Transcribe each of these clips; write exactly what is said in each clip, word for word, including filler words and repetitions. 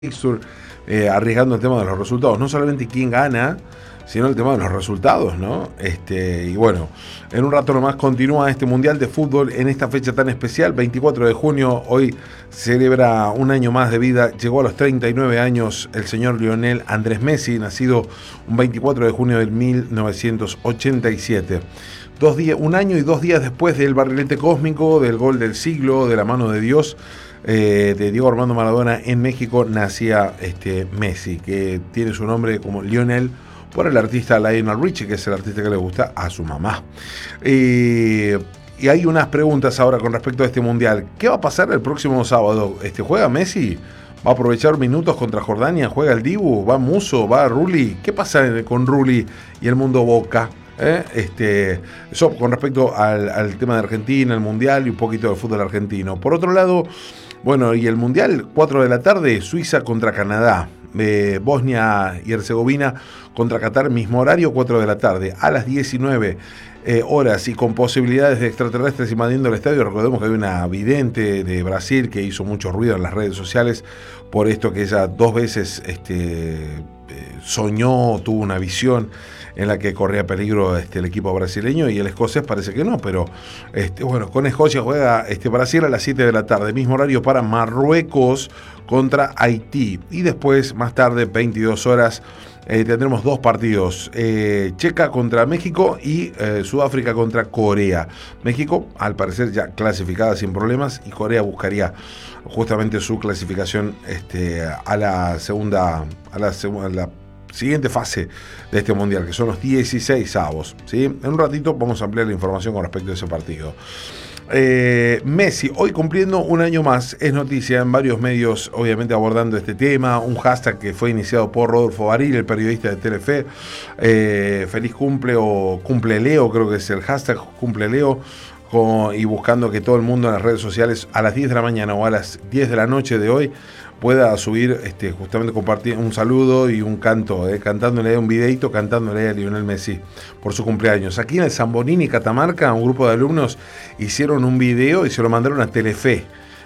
Sur, eh, arriesgando el tema de los resultados, no solamente quién gana, sino el tema de los resultados, ¿no? Este, y bueno, en un rato nomás continúa este Mundial de Fútbol en esta fecha tan especial, veinticuatro de junio, hoy celebra un año más de vida, llegó a los treinta y nueve años el señor Lionel Andrés Messi, nacido un veinticuatro de junio del mil novecientos ochenta y siete. Dos días, un año y dos días después del barrilete cósmico, del gol del siglo, de la mano de Dios, Eh, de Diego Armando Maradona en México, nacía este Messi, que tiene su nombre como Lionel por el artista Lionel Richie, que es el artista que le gusta a su mamá. Eh, y hay unas preguntas ahora con respecto a este mundial. ¿Qué va a pasar el próximo sábado? Este, ¿juega Messi? ¿Va a aprovechar minutos contra Jordania? ¿Juega el Dibu? ¿Va Muso? ¿Va Rulli? ¿Qué pasa con Rulli y el mundo Boca? ¿Eh? Este, eso con respecto al, al tema de Argentina, el mundial y un poquito del fútbol argentino. Por otro lado, bueno, y el mundial, cuatro de la tarde, Suiza contra Canadá, eh, Bosnia y Herzegovina contra Qatar, mismo horario, cuatro de la tarde, a las diecinueve eh, horas y con posibilidades de extraterrestres invadiendo el estadio. Recordemos que hay una vidente de Brasil que hizo mucho ruido en las redes sociales por esto, que ella dos veces este, eh, soñó, tuvo una visión en la que corría peligro este, el equipo brasileño, y el escocés parece que no, pero este, bueno, con Escocia juega este, Brasil a las siete de la tarde, mismo horario para Marruecos contra Haití, y después, más tarde, veintidós horas, eh, tendremos dos partidos, eh, Checa contra México y eh, Sudáfrica contra Corea. México, al parecer, ya clasificada sin problemas, y Corea buscaría justamente su clasificación este, a la segunda, a la segunda, siguiente fase de este mundial, que son los dieciséis avos, ¿sí? En un ratito vamos a ampliar la información con respecto a ese partido. Eh, Messi, hoy cumpliendo un año más, es noticia en varios medios, obviamente abordando este tema, un hashtag que fue iniciado por Rodolfo Baril, el periodista de Telefe, eh, feliz cumple o cumple Leo, creo que es el hashtag, cumple Leo, con, y buscando que todo el mundo en las redes sociales a las diez de la mañana o a las diez de la noche de hoy pueda subir, este, justamente compartir un saludo y un canto, eh, cantándole un videito, cantándole a Lionel Messi por su cumpleaños. Aquí en el Zambonini, Catamarca, un grupo de alumnos hicieron un video y se lo mandaron a Telefe.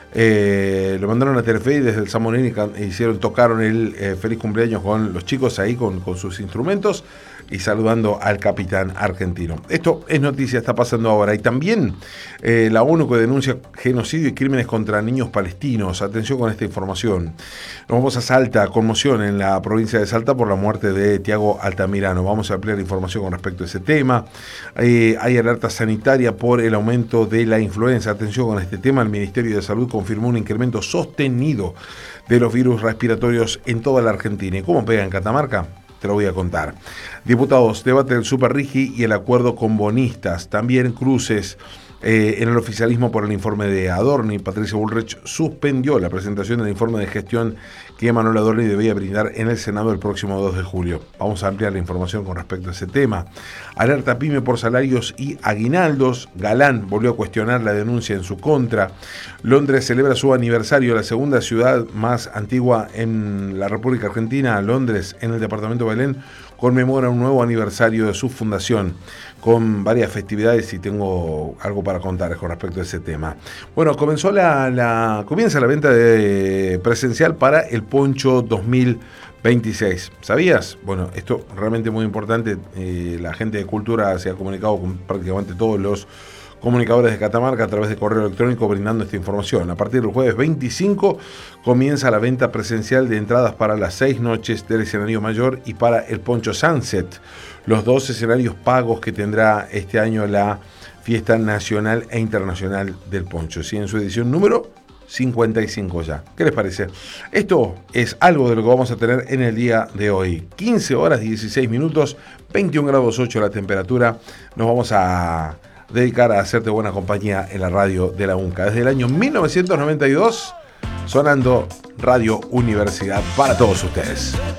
Eh, lo mandaron a Telefe y desde el Zambonini hicieron, tocaron el eh, feliz cumpleaños con los chicos ahí con, con sus instrumentos y saludando al capitán argentino. Esto es noticia, está pasando ahora. Y también eh, la ONU que denuncia genocidio y crímenes contra niños palestinos. Atención con esta información. Nos vamos a Salta, conmoción en la provincia de Salta por la muerte de Tiago Altamirano. Vamos a ampliar información con respecto a ese tema. Eh, hay alerta sanitaria por el aumento de la influenza. Atención con este tema. El Ministerio de Salud confirmó un incremento sostenido de los virus respiratorios en toda la Argentina. ¿Y cómo pega en Catamarca? Te lo voy a contar. Diputados debaten el Super Rigi y el acuerdo con bonistas. También cruces eh, en el oficialismo por el informe de Adorni. Patricia Bullrich suspendió la presentación del informe de gestión que Manuel Adorni debía brindar en el Senado el próximo dos de julio. Vamos a ampliar la información con respecto a ese tema. Alerta PYME por salarios y aguinaldos. Galán volvió a cuestionar la denuncia en su contra. Londres celebra su aniversario, la segunda ciudad más antigua en la República Argentina. Londres, en el departamento de Belén, conmemora un nuevo aniversario de su fundación con varias festividades, y tengo algo para contar con respecto a ese tema. Bueno, comenzó la, la comienza la venta de presencial para el Poncho dos mil veintiséis. ¿Sabías? Bueno, esto realmente muy importante. Eh, la gente de Cultura se ha comunicado con prácticamente todos los comunicadores de Catamarca a través de correo electrónico brindando esta información. A partir del jueves veinticinco comienza la venta presencial de entradas para las seis noches del escenario mayor y para el Poncho Sunset, los dos escenarios pagos que tendrá este año la Fiesta Nacional e Internacional del Poncho, ¿sí? En su edición número cincuenta y cinco ya. ¿Qué les parece? Esto es algo de lo que vamos a tener en el día de hoy. quince horas dieciséis minutos, veintiún grados ocho la temperatura. Nos vamos a dedicar a hacerte buena compañía en la radio de la UNCA. Desde el año mil novecientos noventa y dos, sonando Radio Universidad para todos ustedes.